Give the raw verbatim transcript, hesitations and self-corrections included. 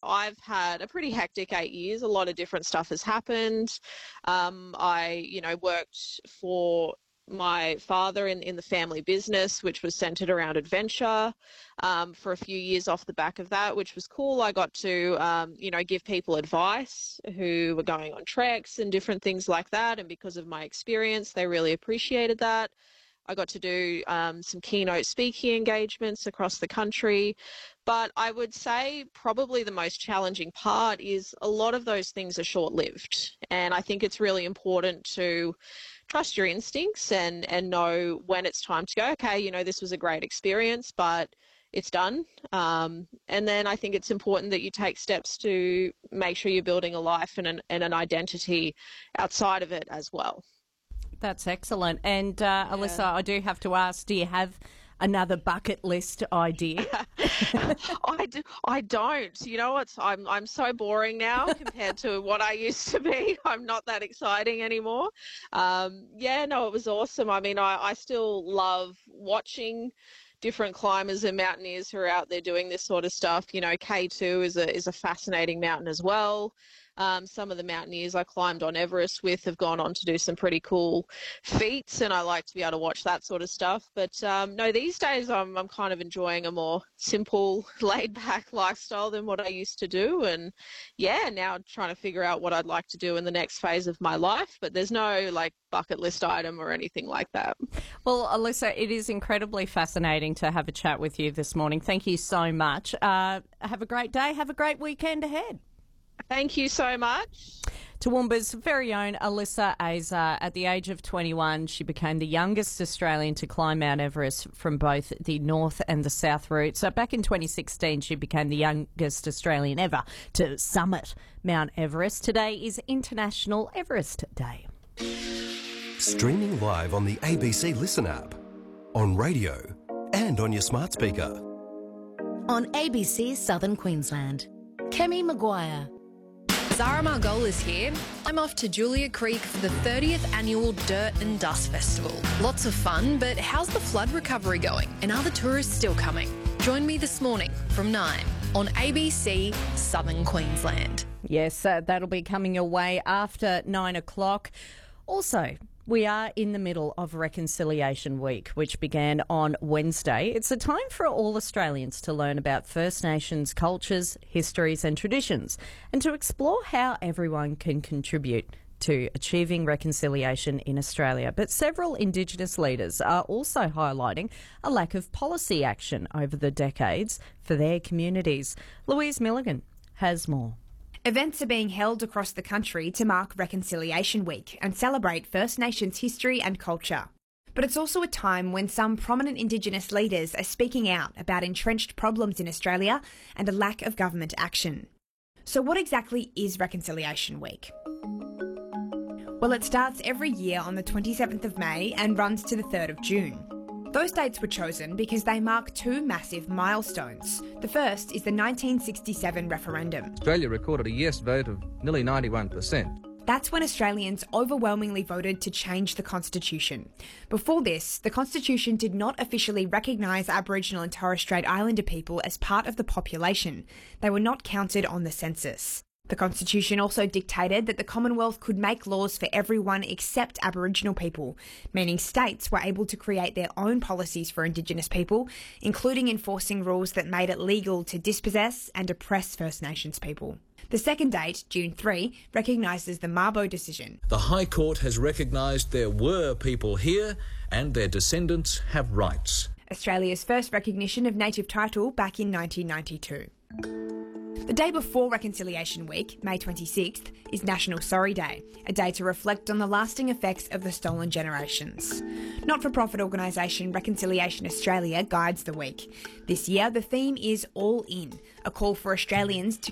I've had a pretty hectic eight years. A lot of different stuff has happened. Um, I, you know, worked for my father in, in the family business, which was centered around adventure, um, for a few years off the back of that, which was cool. I got to, um, you know, give people advice who were going on treks and different things like that. And because of my experience, they really appreciated that. I got to do um, some keynote speaking engagements across the country. But I would say probably the most challenging part is a lot of those things are short-lived. And I think it's really important to trust your instincts and, and know when it's time to go, okay, you know, this was a great experience, but it's done. Um, and then I think it's important that you take steps to make sure you're building a life and an, and an identity outside of it as well. That's excellent. And uh, Alyssa, yeah. I do have to ask, do you have another bucket list idea? I, do, I don't. You know what? I'm, I'm so boring now compared to what I used to be. I'm not that exciting anymore. Um, yeah, no, it was awesome. I mean, I, I still love watching different climbers and mountaineers who are out there doing this sort of stuff. You know, K two is a, is a fascinating mountain as well. Um, some of the mountaineers I climbed on Everest with have gone on to do some pretty cool feats, and I like to be able to watch that sort of stuff. But um, no, these days I'm, I'm kind of enjoying a more simple, laid-back lifestyle than what I used to do. And yeah, now trying to figure out what I'd like to do in the next phase of my life. But there's no like bucket list item or anything like that. Well, Alyssa, it is incredibly fascinating to have a chat with you this morning. Thank you so much. Uh, have a great day. Have a great weekend ahead. Thank you so much. Toowoomba's very own Alyssa Azar. At the age of twenty-one, she became the youngest Australian to climb Mount Everest from both the north and the south route. So back in twenty sixteen, she became the youngest Australian ever to summit Mount Everest. Today is International Everest Day. Streaming live on the A B C Listen app, on radio and on your smart speaker. On A B C Southern Queensland. Kemi Maguire. Zara Margolis here. I'm off to Julia Creek for the thirtieth Annual Dirt and Dust Festival. Lots of fun, but how's the flood recovery going? And are the tourists still coming? Join me this morning from nine on A B C Southern Queensland. Yes, uh, that'll be coming your way after nine o'clock. Also, we are in the middle of Reconciliation Week, which began on Wednesday. It's a time for all Australians to learn about First Nations cultures, histories and traditions, and to explore how everyone can contribute to achieving reconciliation in Australia. But several Indigenous leaders are also highlighting a lack of policy action over the decades for their communities. Louise Milligan has more. Events are being held across the country to mark Reconciliation Week and celebrate First Nations history and culture. But it's also a time when some prominent Indigenous leaders are speaking out about entrenched problems in Australia and a lack of government action. So what exactly is Reconciliation Week? Well, it starts every year on the twenty-seventh of May and runs to the third of June. Those dates were chosen because they mark two massive milestones. The first is the nineteen sixty-seven referendum. Australia recorded a yes vote of nearly ninety-one percent. That's when Australians overwhelmingly voted to change the Constitution. Before this, the Constitution did not officially recognise Aboriginal and Torres Strait Islander people as part of the population. They were not counted on the census. The Constitution also dictated that the Commonwealth could make laws for everyone except Aboriginal people, meaning states were able to create their own policies for Indigenous people, including enforcing rules that made it legal to dispossess and oppress First Nations people. The second date, June third, recognises the Mabo decision. The High Court has recognised there were people here and their descendants have rights. Australia's first recognition of native title back in nineteen ninety-two. The day before Reconciliation Week, May twenty-sixth, is National Sorry Day, a day to reflect on the lasting effects of the stolen generations. Not-for-profit organisation Reconciliation Australia guides the week. This year, the theme is All In, a call for Australians to